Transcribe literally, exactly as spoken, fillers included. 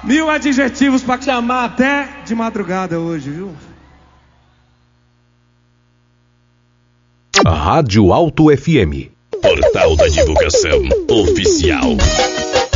Mil adjetivos pra te amar até de madrugada hoje, viu? Rádio Alto F M. Portal da Divulgação Oficial.